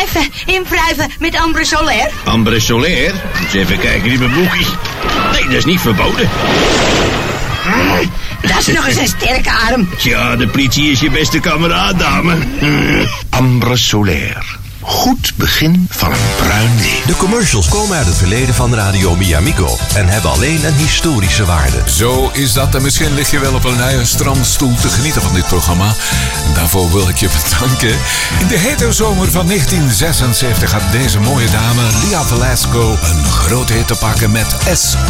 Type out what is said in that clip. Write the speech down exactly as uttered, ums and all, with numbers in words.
even invrijven met Ambre Solaire? Ambre Solaire? Eens even kijken in mijn boekje. Nee, dat is niet verboden. Dat is nog eens een sterke arm. Tja, de politie is je beste kameraad, dame. Ambre Solaire. Goed begin van een bruin leven. De commercials komen uit het verleden van Radio Miamico en hebben alleen een historische waarde. Zo is dat en misschien lig je wel op een luie strandstoel te genieten van dit programma. En daarvoor wil ik je bedanken. In de hete zomer van negentien zesenzeventig had deze mooie dame, Lia Velasco, een grote hit te pakken met S